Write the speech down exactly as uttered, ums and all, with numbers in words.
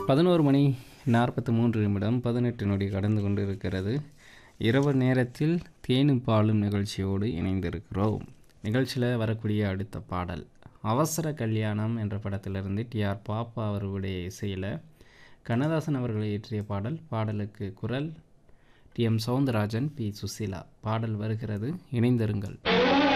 பதினொரு மணி நாற்பத்தி மூன்று நிமிடம் பதினெட்டு நொடி கடந்து கொண்டு இருக்கிறது. இரவு நேரத்தில் தேனும் பாலும் நிகழ்ச்சியோடு இணைந்திருக்கிறோம். நிகழ்ச்சியில் வரக்கூடிய அடுத்த பாடல் அவசர கல்யாணம் என்ற படத்திலிருந்து டி ஆர் பாப்பா அவர்களுடைய இசையில் கண்ணதாசன் அவர்களை இயற்றிய பாடல். பாடலுக்கு குரல் D M Soundararajan, B Susheela. பாடல் வருகிறது, இணைந்திருங்கள்.